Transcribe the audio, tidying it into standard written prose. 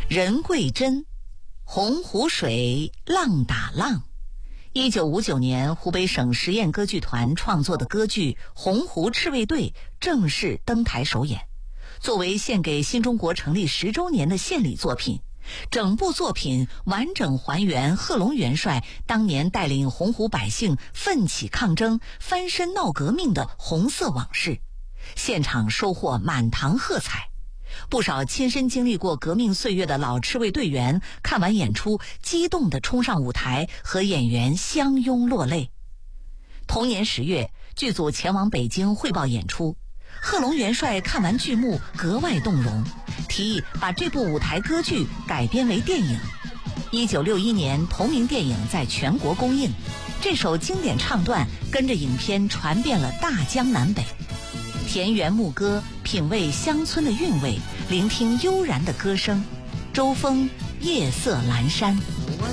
任桂珍，洪湖水浪打浪。1959年，湖北省实验歌剧团创作的歌剧《洪湖赤卫队》正式登台首演。作为献给新中国成立10周年的献礼作品，整部作品完整还原贺龙元帅当年带领洪湖百姓奋起抗争、翻身闹革命的红色往事，现场收获满堂喝彩。不少亲身经历过革命岁月的老赤卫队员看完演出，激动地冲上舞台，和演员相拥落泪。同年10月，剧组前往北京汇报演出，贺龙元帅看完剧目格外动容，提议把这部舞台歌剧改编为电影。1961年，同名电影在全国公映，这首经典唱段跟着影片传遍了大江南北。田园牧歌，品味乡村的韵味，聆听悠然的歌声。周峰，夜色阑珊。 我